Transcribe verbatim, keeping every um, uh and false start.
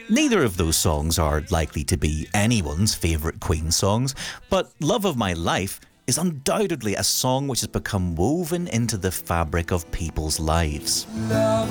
Neither of those songs are likely to be anyone's favourite Queen songs, but Love of My Life is undoubtedly a song which has become woven into the fabric of people's lives.